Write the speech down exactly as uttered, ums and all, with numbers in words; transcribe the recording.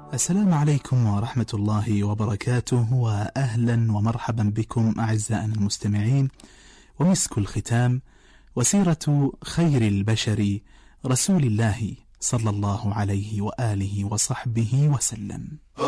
السلام عليكم ورحمة الله وبركاته، وأهلا ومرحبا بكم أعزائنا المستمعين، ومسك الختام وسيرة خير البشر رسول الله صلى الله عليه وآله وصحبه وسلم.